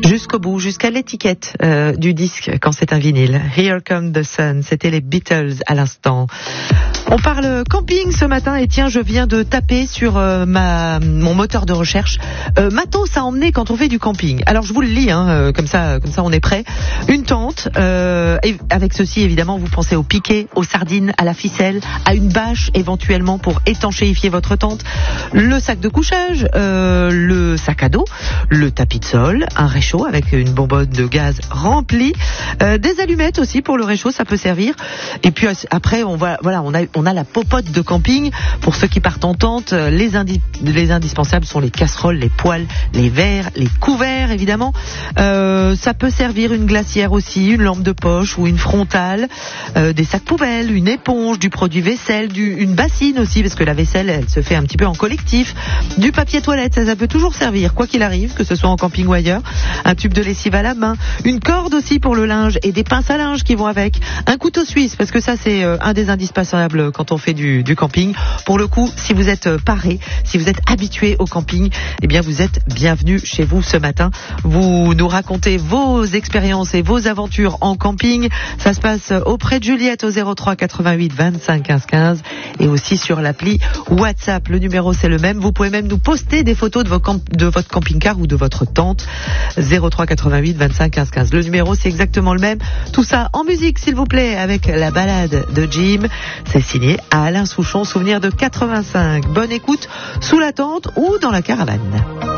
jusqu'au bout, jusqu'à l'étiquette du disque quand c'est un vinyle. Here Comes the Sun, c'était les Beatles à l'instant. On parle camping ce matin et tiens, je viens de taper sur mon moteur de recherche. Matos à emmener quand on fait du camping. Alors je vous le lis, comme ça on est prêt. Une tente, et avec ceci évidemment vous pensez au piquet, aux sardines, à la ficelle, à une bâche éventuellement pour étanchéifier votre tente, le sac de couchage, le sac à dos, le tapis de sol, un réchaud avec une bonbonne de gaz remplie, des allumettes aussi pour le réchaud, ça peut servir. Et puis après on a la popote de camping pour ceux qui partent en tente. Les indispensables sont les casseroles, les poêles, les verres, les couverts évidemment. Ça peut servir une glacière aussi, une lampe de poche ou une frontale, des sacs poubelles, une éponge, du produit vaisselle, une bassine aussi parce que la vaisselle elle se fait un petit peu en collectif, du papier toilette, ça peut toujours servir quoi qu'il arrive, que ce soit en camping ou ailleurs, un tube de lessive à la main, une corde aussi pour le linge et des pinces à linge qui vont avec, un couteau suisse parce que ça c'est un des indispensables quand on fait du camping. Pour le coup, si vous êtes paré, si vous êtes habitué au camping, eh bien vous êtes bienvenue chez vous ce matin. Vous nous racontez vos expériences et vos aventures en camping. Ça se passe auprès de Juliette au 03 88 25 15 15 et aussi sur l'appli WhatsApp. Le numéro c'est le même. Vous pouvez même nous poster des photos de votre camping-car ou de votre tente. 03 88 25 15 15. Le numéro c'est exactement le même. Tout ça en musique s'il vous plaît avec la balade de Jim. C'est signé à Alain Souchon, souvenir de 85. Bonne écoute sous la tente ou dans la caravane.